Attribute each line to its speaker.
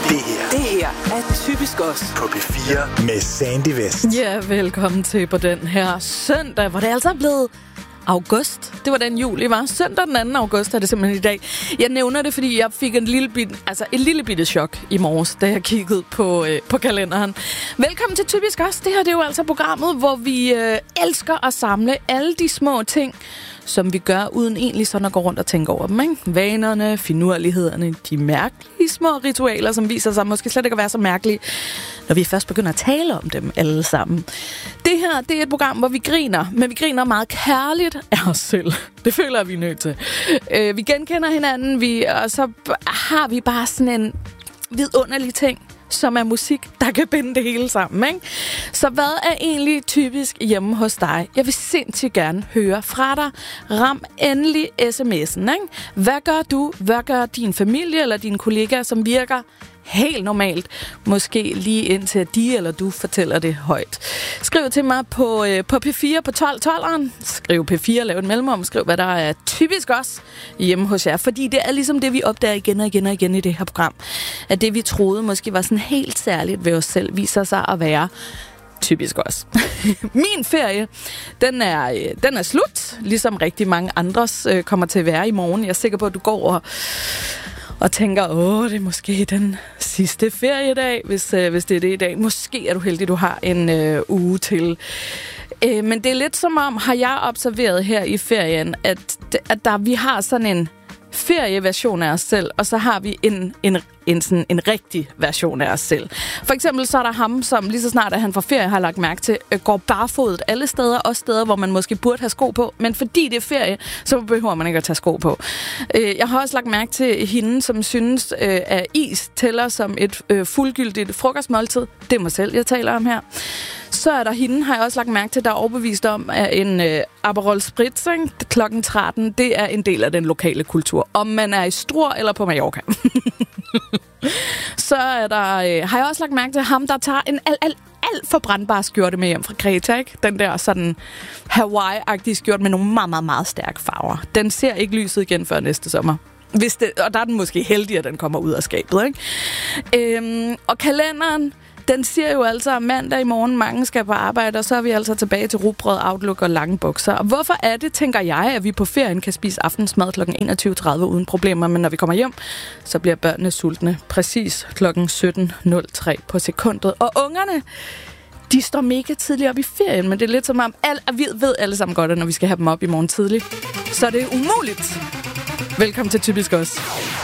Speaker 1: Det her er Typisk Os
Speaker 2: på P4 med Sandy West.
Speaker 3: Ja, velkommen til på den her søndag, hvor det altså er blevet august. Det var den juli, var. Søndag den 2. august er det simpelthen i dag. Jeg nævner det, fordi jeg fik et lille bitte chok i morges, da jeg kiggede på kalenderen. Velkommen til Typisk Os. Det her det er jo altså programmet, hvor vi elsker at samle alle de små ting, som vi gør, uden egentlig sådan at gå rundt og tænke over dem, ikke? Vanerne, finurlighederne, de mærkelige små ritualer, som viser sig måske slet ikke at være så mærkelige, når vi først begynder at tale om dem alle sammen. Det her, det er et program, hvor vi griner, men vi griner meget kærligt af os selv. Det føler vi er nødt til. Vi genkender hinanden, og så har vi bare sådan en vidunderlig ting, som er musik, der kan binde det hele sammen, ikke? Så hvad er egentlig typisk hjemme hos dig? Jeg vil sindssygt gerne høre fra dig. Ram endelig sms'en, ikke? Hvad gør du? Hvad gør din familie eller dine kollegaer, som virker helt normalt? Måske lige indtil at de eller du fortæller det højt. Skriv til mig på P4 på 1212'eren. Skriv P4, lav et mellemrum. Skriv, hvad der er typisk også hjemme hos jer. Fordi det er ligesom det, vi opdager igen og igen og igen i det her program. At det, vi troede måske var sådan helt særligt ved os selv, viser sig at være typisk også. Min ferie, den er slut. Ligesom rigtig mange andres kommer til at være i morgen. Jeg er sikker på, at du går og tænker, det er måske den sidste feriedag, hvis det er det i dag. Måske er du heldig, du har en uge til. Men det er lidt som om, har jeg observeret her i ferien, at vi har sådan en ferieversion af os selv, og så har vi en rigtig version af os selv. For eksempel så er der ham, som lige så snart at han fra ferie har lagt mærke til, går barfodet alle steder, også steder, hvor man måske burde have sko på, men fordi det er ferie, så behøver man ikke at tage sko på. Jeg har også lagt mærke til hende, som synes, at is tæller som et fuldgyldigt frokostmåltid. Det er mig selv, jeg taler om her. Så er der hende, har jeg også lagt mærke til, der er overbevist om, at en Aperol Spritz klokken 13, det er en del af den lokale kultur. Om man er i Struer eller på Mallorca. Så er der, har jeg også lagt mærke til ham, der tager en alt for brandbar skjorte med hjem fra Kreta, ikke? Den der sådan Hawaii-agtige skjorte med nogle meget, meget, meget stærke farver. Den ser ikke lyset igen før næste sommer. Og der er den måske heldig, at den kommer ud af skabet, ikke? Og kalenderen, den siger jo altså, at mandag i morgen mange skal på arbejde, og så er vi altså tilbage til rugbrød, outlook og lange bukser. Og hvorfor er det, tænker jeg, at vi på ferien kan spise aftensmad kl. 21.30 uden problemer, men når vi kommer hjem, så bliver børnene sultne præcis kl. 17.03 på sekundet. Og ungerne, de står mega tidligt op i ferien, men det er lidt som om, vi ved alle sammen godt, at når vi skal have dem op i morgen tidligt, så er det umuligt. Velkommen til Typisk Os.